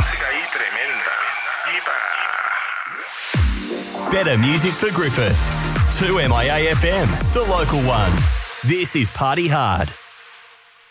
música ahí tremenda. Better music for Griffith. 2MIA FM, the local one. This is Party Hard.